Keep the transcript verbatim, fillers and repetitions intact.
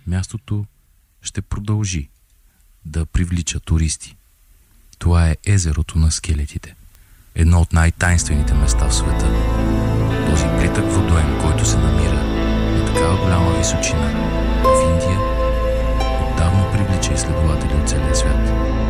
мястото ще продължи да привлича туристи. Това е езерото на скелетите. Едно от най-тайнствените места в света. Този плитък водоем, който се намира на такава голяма височина в Индия, отдавна привлича изследователи от целия свят.